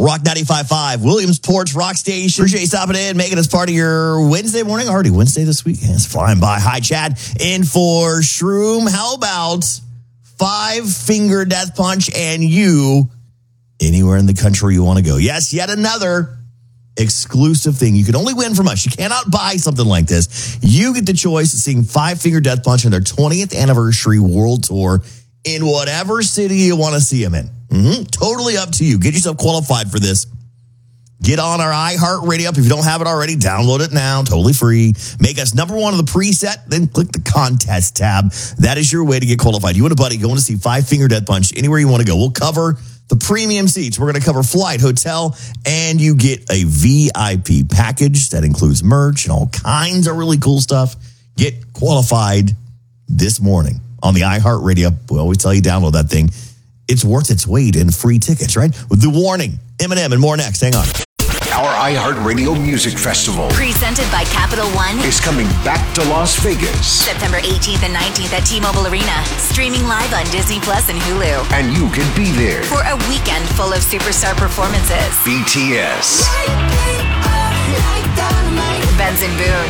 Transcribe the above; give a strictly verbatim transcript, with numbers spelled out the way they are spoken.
Rock ninety-five point five, Williamsport's Rock Station. Appreciate you stopping in, making us part of your Wednesday morning. Already Wednesday this week. Yeah, it's flying by. Hi, Chad. In for Shroom. How about Five Finger Death Punch and you anywhere in the country you want to go? Yes, yet another exclusive thing. You can only win from us. You cannot buy something like this. You get the choice of seeing Five Finger Death Punch on their twentieth anniversary world tour in whatever city you want to see them in. Mm-hmm. Totally up to you. Get yourself qualified for this. Get on our iHeartRadio app. If you don't have it already, download it now. Totally free. Make us number one on the preset, then click the contest tab. That is your way to get qualified. You and a buddy going to see Five Finger Death Punch anywhere you want to go. We'll cover the premium seats. We're going to cover flight, hotel, and you get a V I P package that includes merch and all kinds of really cool stuff. Get qualified this morning on the iHeartRadio. We always tell you download that thing. It's worth its weight in free tickets, right? With the warning, Eminem and more next. Hang on. Our iHeartRadio Music Festival, presented by Capital One, is coming back to Las Vegas. September eighteenth and nineteenth at T-Mobile Arena. Streaming live on Disney Plus and Hulu. And you can be there for a weekend full of superstar performances. B T S, Benson Boone,